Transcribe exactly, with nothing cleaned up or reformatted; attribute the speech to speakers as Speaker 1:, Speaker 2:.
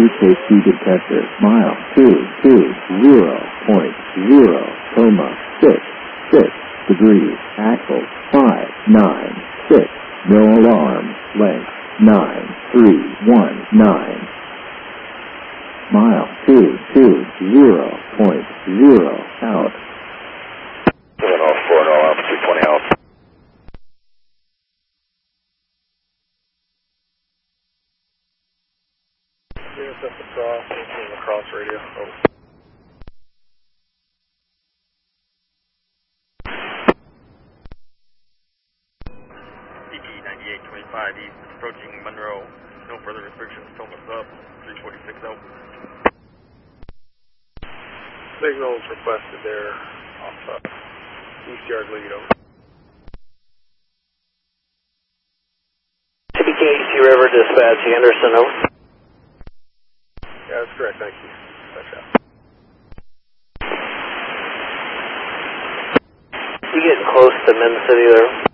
Speaker 1: to safety detector. Mile two two zero point zero, coma six six degrees. Axle five nine six. No alarm. Length nine three one nine. Mile two two zero point zero out.
Speaker 2: Seven oh four, no alarm, two twenty out. C S S across, across radio. Over. C T ninety-eight twenty-five East, approaching Monroe. No further restrictions. Thomas up. three forty-six out. Signals requested there off uh, East Yard lead. Over.
Speaker 3: T B K East River Dispatch, Anderson, over.
Speaker 2: Yeah, that's correct. Thank you. Dispatch out.
Speaker 3: You getting close to Min City there?